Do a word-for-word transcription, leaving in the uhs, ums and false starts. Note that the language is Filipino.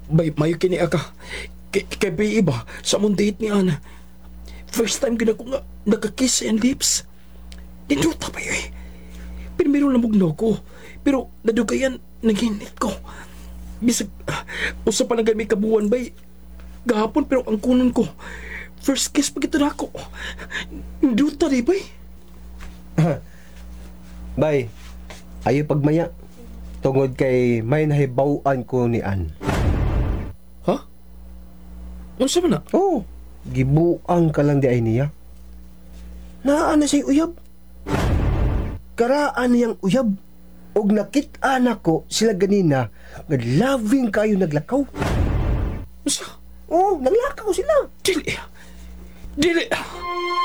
Bay, mayo kini aka. Kay, kay bay iba, sa mong date ni Ana. First time gina ko nga nagka-kiss and lips. Ninuta pa yun eh. Pero meron lang mugnaw ko. Pero nadugayan, naginit ko. Bisag, uh, usa pa lang may kabuan bay. Gahapon pero ang kunan ko. First kiss pa kita na ako. Ninuta rin bay. Bay, ayo pagmaya. Tungod kay may nahibawaan ko ni An. Ha? Unsa man na? Oh, gibuang ka lang di ay niya. Naa na siya uyab. Karaan niyang uyab. Og nakit-an ako sila ganina nga loving kayo naglakaw. Unsa? Oh, naglakaw sila. Dili. Dili.